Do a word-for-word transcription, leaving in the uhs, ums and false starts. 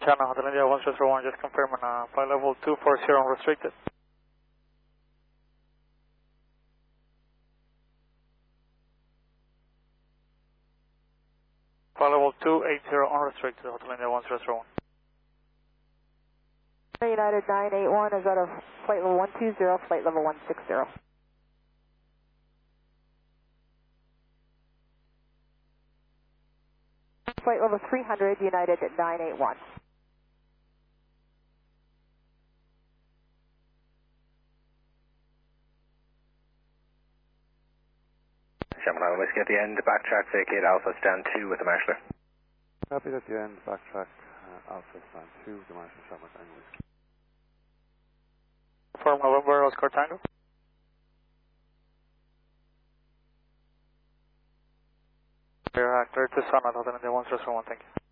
Channel Hotel India one zero one, just confirming uh, flight level two four zero unrestricted. Flight level two eight zero unrestricted, Hotel India one zero one. United nine eight one is out of flight level one two zero, flight level one six zero. Flight level three hundred, United nine eight one. Gemini Whiskey at the end, backtrack, vacate Alpha, stand two with the marshaller. Copy at the end, backtrack, uh, Alpha, stand two with the marshal, Shamrock and Whiskey. For November, Oscar Tango. Clear, uh, clear to Sun at Hotel India one zero one, thank you.